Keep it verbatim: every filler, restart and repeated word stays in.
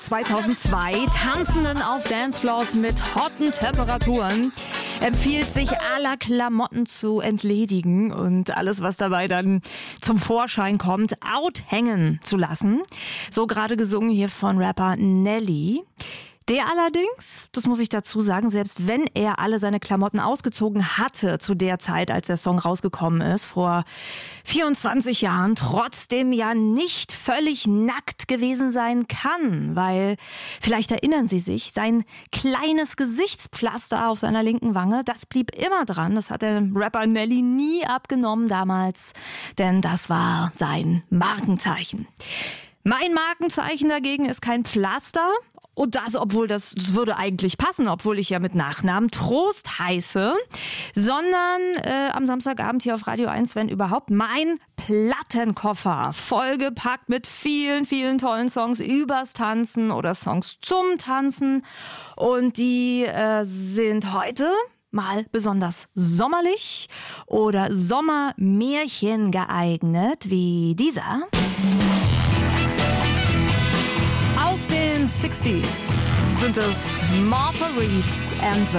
zweitausendzwei, Tanzenden auf Dancefloors mit hotten Temperaturen, empfiehlt sich aller Klamotten zu entledigen und alles, was dabei dann zum Vorschein kommt, outhängen zu lassen. So gerade gesungen hier von Rapper Nelly. Der allerdings, das muss ich dazu sagen, selbst wenn er alle seine Klamotten ausgezogen hatte zu der Zeit, als der Song rausgekommen ist, vor vierundzwanzig Jahren, trotzdem ja nicht völlig nackt gewesen sein kann, weil, vielleicht erinnern Sie sich, sein kleines Gesichtspflaster auf seiner linken Wange, das blieb immer dran. Das hat der Rapper Nelly nie abgenommen damals, denn das war sein Markenzeichen. Mein Markenzeichen dagegen ist kein Pflaster. Und das, obwohl das, das würde eigentlich passen, obwohl ich ja mit Nachnamen Trost heiße, sondern äh, am Samstagabend hier auf Radio eins, wenn überhaupt, mein Plattenkoffer, vollgepackt mit vielen, vielen tollen Songs übers Tanzen oder Songs zum Tanzen. Und die äh, sind heute mal besonders sommerlich oder Sommermärchen geeignet, wie dieser. Aus den sechziger sind es Martha Reeves and the